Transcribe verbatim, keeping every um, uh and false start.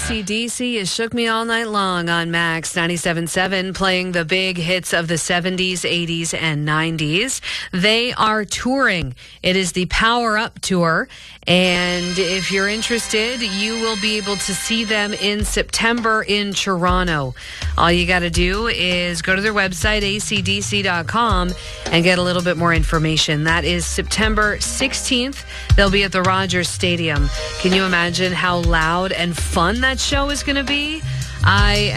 C D C is Shook Me All Night Long on Max ninety-seven point seven, playing the big hits of the seventies, eighties, and nineties. They are touring. It is the Power Up Tour. And if you're interested, you will be able to see them in September in Toronto. All you got to do is go to their website, A C D C dot com, and get a little bit more information. That is September sixteenth. They'll be at the Rogers Stadium. Can you imagine how loud and fun that show is going to be? I